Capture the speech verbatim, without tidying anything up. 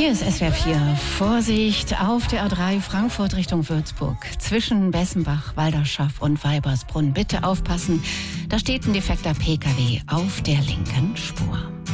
Hier ist S W R vier. Vorsicht auf der A drei Frankfurt Richtung Würzburg. Zwischen Bessenbach, Walderschaff und Weibersbrunn. Bitte aufpassen, da steht ein defekter P K W auf der linken Spur.